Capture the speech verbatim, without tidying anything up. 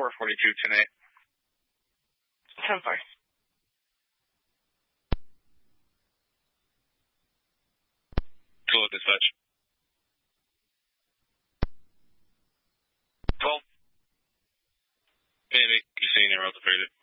four forty-two, ten eight. ten four. Cool, dispatch. twelve. Hey, make you seen it, Delta Freighted.